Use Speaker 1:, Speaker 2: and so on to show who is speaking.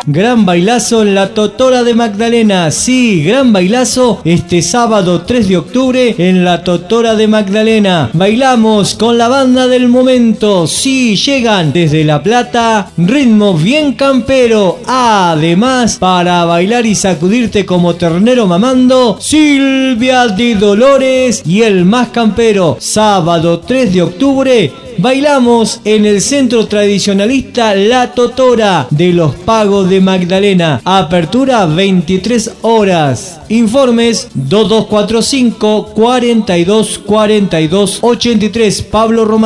Speaker 1: Gran bailazo en la Totora de Magdalena. Sí, gran bailazo este sábado 3 de octubre en la Totora de Magdalena. Bailamos con la banda del momento. Sí, llegan desde La Plata, ritmo bien campero. Además, para bailar y sacudirte como ternero mamando, Silvia de Dolores y el más campero. Sábado 3 de octubre bailamos en el centro tradicionalista La Totora de los Pagos de Magdalena. Apertura 23 horas. Informes 2245 42 42 83. Pablo Román.